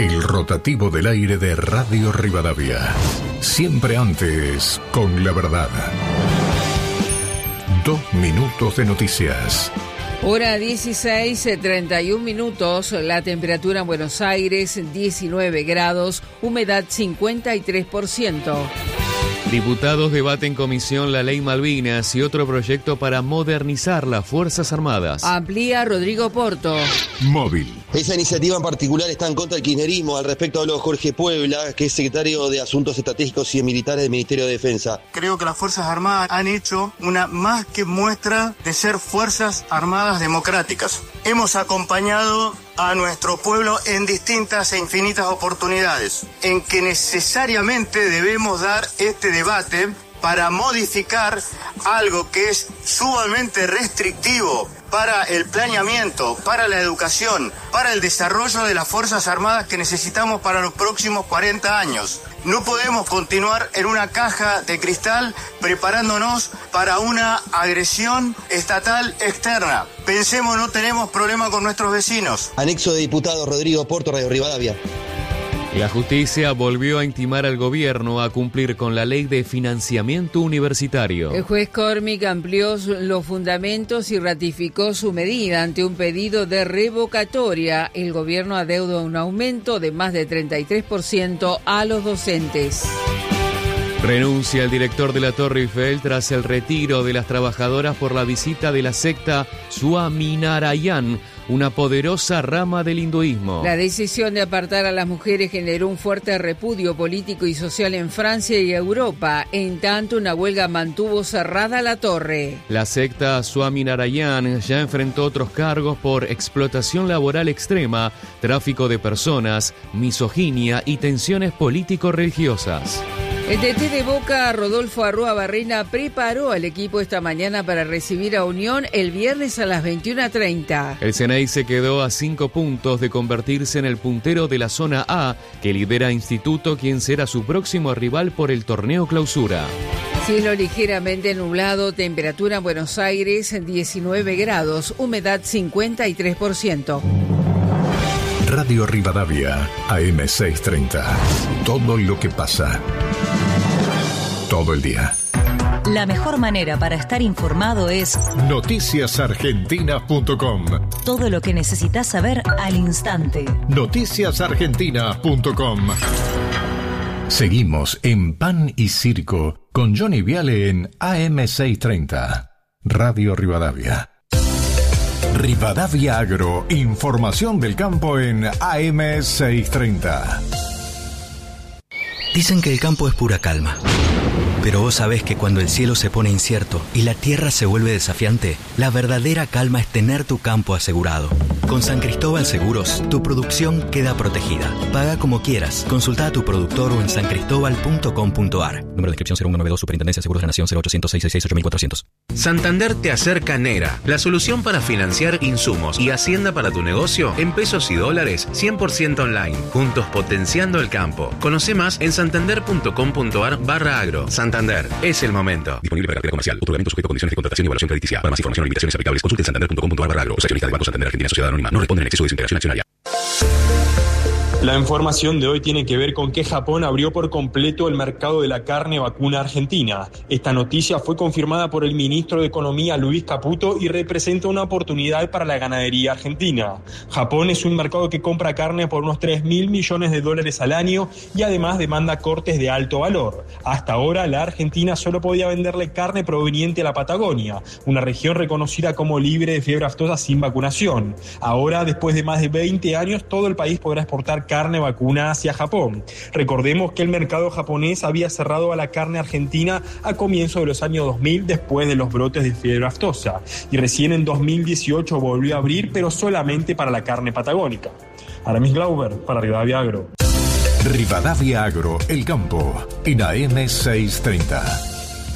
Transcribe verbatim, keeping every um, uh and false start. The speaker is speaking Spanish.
El rotativo del aire de Radio Rivadavia. Siempre antes, con la verdad. Dos minutos de noticias. Hora dieciséis, treinta y un minutos, la temperatura en Buenos Aires diecinueve grados, humedad cincuenta y tres por ciento. Diputados debaten en comisión la ley Malvinas y otro proyecto para modernizar las Fuerzas Armadas. Amplía Rodrigo Porto. Móvil. Esa iniciativa en particular está en contra del kirchnerismo. Al respecto habló Jorge Puebla, que es secretario de Asuntos Estratégicos y Militares del Ministerio de Defensa. Creo que las Fuerzas Armadas han hecho una más que muestra de ser Fuerzas Armadas democráticas. Hemos acompañado a nuestro pueblo en distintas e infinitas oportunidades, en que necesariamente debemos dar este debate para modificar algo que es sumamente restrictivo para el planeamiento, para la educación, para el desarrollo de las Fuerzas Armadas que necesitamos para los próximos cuarenta años. No podemos continuar en una caja de cristal preparándonos para una agresión estatal externa. Pensemos, no tenemos problema con nuestros vecinos. Anexo de diputados Rodrigo Porto, Radio Rivadavia. La justicia volvió a intimar al gobierno a cumplir con la ley de financiamiento universitario. El juez Cormick amplió los fundamentos y ratificó su medida ante un pedido de revocatoria. El gobierno adeuda un aumento de más de treinta y tres por ciento a los docentes. Renuncia el director de la Torre Eiffel tras el retiro de las trabajadoras por la visita de la secta Swaminarayan, una poderosa rama del hinduismo. La decisión de apartar a las mujeres generó un fuerte repudio político y social en Francia y Europa. En tanto, una huelga mantuvo cerrada la torre. La secta Swaminarayan ya enfrentó otros cargos por explotación laboral extrema, tráfico de personas, misoginia y tensiones político-religiosas. El D T de Boca, Rodolfo Arrua Barrena, preparó al equipo esta mañana para recibir a Unión el viernes a las veintiuna treinta. El Ceney se quedó a cinco puntos de convertirse en el puntero de la zona A, que lidera Instituto, quien será su próximo rival por el torneo Clausura. Cielo ligeramente nublado, temperatura en Buenos Aires diecinueve grados, humedad cincuenta y tres por ciento. Radio Rivadavia, A M seiscientos treinta. Todo lo que pasa. Todo el día. La mejor manera para estar informado es noticias argentinas punto com. Todo lo que necesitas saber al instante. noticias argentinas punto com. Seguimos en Pan y Circo con Johnny Viale en A M seiscientos treinta. Radio Rivadavia. Rivadavia Agro, información del campo en A M seiscientos treinta. Dicen que el campo es pura calma. Pero vos sabés que cuando el cielo se pone incierto y la tierra se vuelve desafiante, la verdadera calma es tener tu campo asegurado. Con San Cristóbal Seguros, tu producción queda protegida. Paga como quieras. Consulta a tu productor o en san cristóbal punto com punto a r. Número de inscripción cero uno noventa y dos, Superintendencia de Seguros de la Nación, cero ochocientos, seiscientos sesenta y seis, ocho mil cuatrocientos. Santander te acerca Nera, la solución para financiar insumos y hacienda para tu negocio en pesos y dólares cien por ciento online. Juntos potenciando el campo. Conoce más en santander punto com punto a r barra agro. Santander, es el momento. Disponible para cartera comercial. Otorgamiento sujeto a condiciones de contratación y evaluación crediticia. Para más información o limitaciones aplicables, consulte santander punto com punto a r barra agro. Los accionistas de Banco Santander Argentina Sociedad Anónima no responden en exceso de su integración accionaria. La información de hoy tiene que ver con que Japón abrió por completo el mercado de la carne vacuna argentina. Esta noticia fue confirmada por el ministro de Economía Luis Caputo y representa una oportunidad para la ganadería argentina. Japón es un mercado que compra carne por unos tres mil millones de dólares al año y además demanda cortes de alto valor. Hasta ahora la Argentina solo podía venderle carne proveniente de la Patagonia, una región reconocida como libre de fiebre aftosa sin vacunación. Ahora, después de más de veinte años, todo el país podrá exportar carne vacuna hacia Japón. Recordemos que el mercado japonés había cerrado a la carne argentina a comienzos de los años dos mil después de los brotes de fiebre aftosa y recién en dos mil dieciocho volvió a abrir, pero solamente para la carne patagónica. Aramis Glauber para Rivadavia Agro. Rivadavia Agro, el campo, en A M seiscientos treinta.